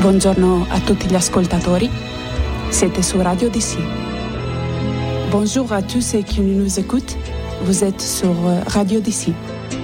Buongiorno a tutti gli ascoltatori, siete su Radio DC. Bonjour à tous ceux qui nous écoutent, vous êtes sur Radio DC.